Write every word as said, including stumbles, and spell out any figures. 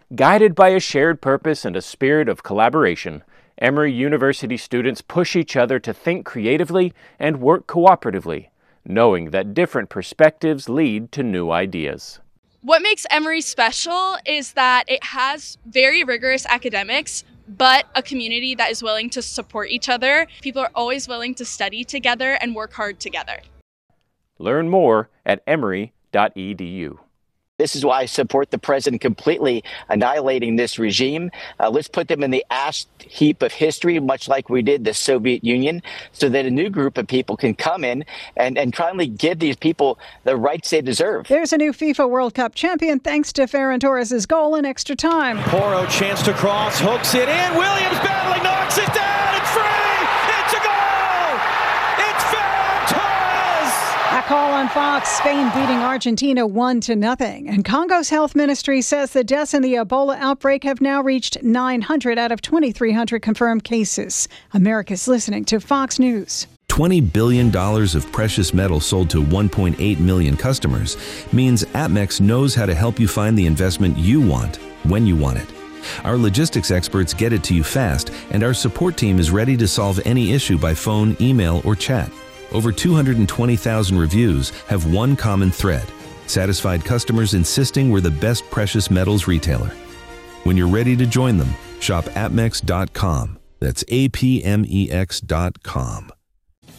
Guided by a shared purpose and a spirit of collaboration, Emory University students push each other to think creatively and work cooperatively, knowing that different perspectives lead to new ideas. What makes Emory special is that it has very rigorous academics, but a community that is willing to support each other. People are always willing to study together and work hard together. Learn more at emory dot e d u. This is why I support the president completely annihilating this regime. Uh, let's put them in the ash heap of history, much like we did the Soviet Union, so that a new group of people can come in and, and finally give these people the rights they deserve. There's a new FIFA World Cup champion thanks to Ferran Torres' goal in extra time. Porro chance to cross, hooks it in. Williams battling, knocks it down. It's free. It's a goal. It's Ferran Torres. A call on Fox. Spain beating Argentina one to nothing. And Congo's health ministry says the deaths in the Ebola outbreak have now reached nine hundred out of twenty-three hundred confirmed cases. America's listening to Fox News. twenty billion dollars of precious metal sold to one point eight million customers means Atmex knows how to help you find the investment you want when you want it. Our logistics experts get it to you fast, and our support team is ready to solve any issue by phone, email, or chat. Over two hundred twenty thousand reviews have one common thread: satisfied customers insisting we're the best precious metals retailer. When you're ready to join them, shop Atmex dot com. That's A P M E X dot com.